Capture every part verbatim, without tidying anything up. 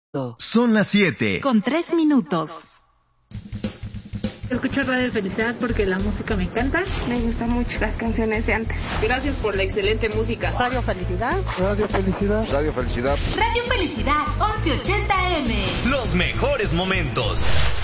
Son las siete. Con tres minutos. Escucho Radio Felicidad porque la música me encanta. Me gustan mucho las canciones de antes. Gracias por la excelente música. Radio Felicidad. Radio Felicidad. Radio Felicidad. Radio Felicidad, once ochenta eme. Los mejores momentos.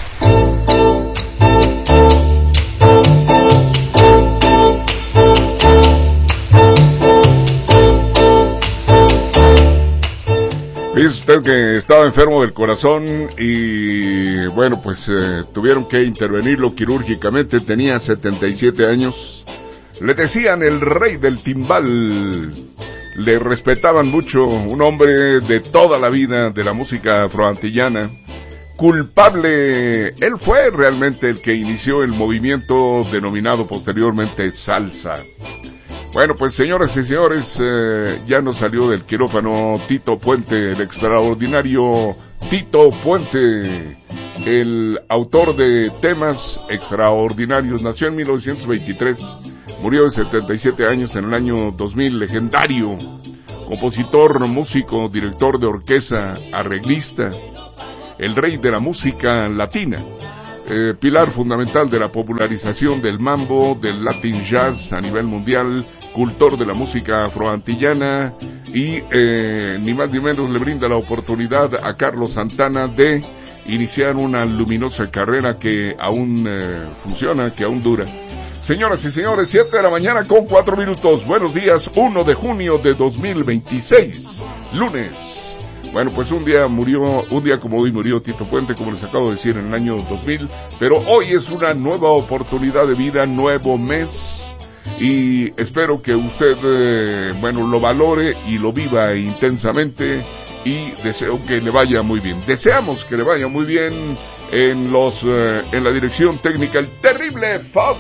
Dice usted que estaba enfermo del corazón y bueno, pues eh, tuvieron que intervenirlo quirúrgicamente, tenía setenta y siete años. Le decían el rey del timbal, le respetaban mucho, un hombre de toda la vida de la música afroantillana. Culpable, él fue realmente el que inició el movimiento denominado posteriormente salsa. Bueno, pues señoras y señores, eh, ya nos salió del quirófano Tito Puente, el extraordinario Tito Puente, el autor de temas extraordinarios. Nació en mil novecientos veintitrés, murió de setenta y siete años en el año dos mil, legendario, compositor, músico, director de orquesta, arreglista, el rey de la música latina. Eh, pilar fundamental de la popularización del mambo, del Latin Jazz a nivel mundial, cultor de la música afroantillana y eh, ni más ni menos le brinda la oportunidad a Carlos Santana de iniciar una luminosa carrera que aún eh, funciona, que aún dura. Señoras y señores, siete de la mañana con cuatro minutos. Buenos días, uno de junio de dos mil veintiséis, lunes. Bueno, pues un día murió, un día como hoy murió Tito Puente, como les acabo de decir, en el año dos mil, pero hoy es una nueva oportunidad de vida, nuevo mes, y espero que usted, eh, bueno, lo valore y lo viva intensamente, y deseo que le vaya muy bien. Deseamos que le vaya muy bien en los, eh, en la dirección técnica, el terrible Fab.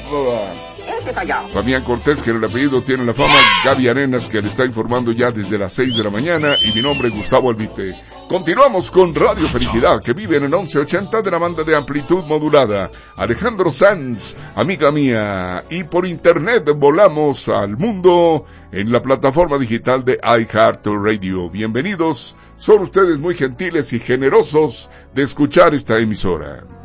Fabián Cortés, que en el apellido tiene la fama, Gaby Arenas, que le está informando ya desde las seis de la mañana, y mi nombre es Gustavo Albite. Continuamos con Radio Felicidad, que vive en el once ochenta de la banda de amplitud modulada. Alejandro Sanz, amiga mía, y por internet volamos al mundo en la plataforma digital de iHeartRadio. Bienvenidos, son ustedes muy gentiles y generosos de escuchar esta emisora.